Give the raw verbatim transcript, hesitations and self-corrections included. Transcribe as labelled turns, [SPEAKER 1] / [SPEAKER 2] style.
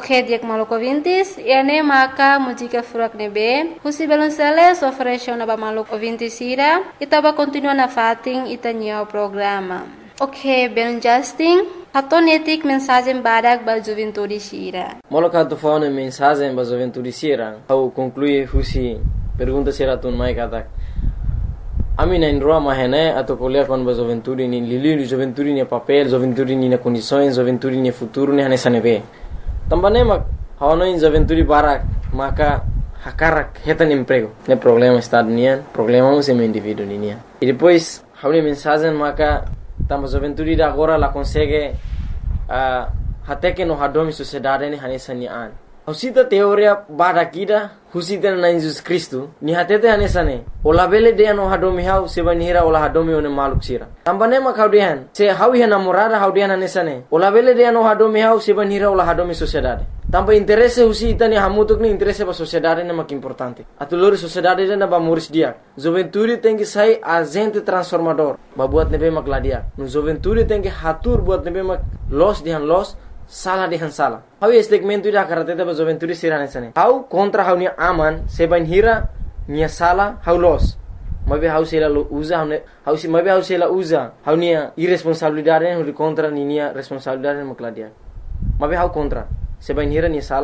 [SPEAKER 1] Ok, dia que maluco ouvintes, e ane maka música furak nebe, husi belum sele sofresho na ba maluco ouvintes ira, itaba continua na fating itanya o programa. Ok, belum Justin, hatonetik mensagem badak ba juventude sira.
[SPEAKER 2] Moloka tu fauna mensagem ba juventude sira, au conclui husi pergunta sira tun mai katak. Ami na indroa mahene atau kuliah kon ba juventude ni lili juventude ni papel, juventude ni na condições, juventude ni futuro ni hane sanebe. Também mak hawano in juventude barak maka hakarak hetan emprego. Ne problema estado nian, problema um sem indivíduo nian. E depois hawni mensagem maka tamba juventude da agora la consegue uh, até que no hadomi sociedade ni hane sanian. Husita teoria barakida husita na Jesus Cristo ni hatete hane sane. Ola bele de no hadomi hau sebanira ola hadomi one maluk sira. Tambane mak haudian se hawi hana morada haudian hane sane. Ola bele de no hadomi hau sebanira ola hadomi sociedade. Tamba interesse husita ni hamutuk ni interesse ba sociedade na mak importante. Atulori sociedade na ba moris dia. Juventude tem que sai agente transformador. Ba buat nebe mak ladia. No juventude tem que hatur buat nebe mak los dihan los salah dihan salah. Hau segmento ida karate ba juventude sirane sane. Hau kontra hau ni aman sebanira nia salah hau los. Mabe hau sela lo usa hau hau si mabe hau sela usa hau nia irresponsabilidade hau contra ni nia responsabilidade mak ladia. Mabe hau kontra sebanira nia salah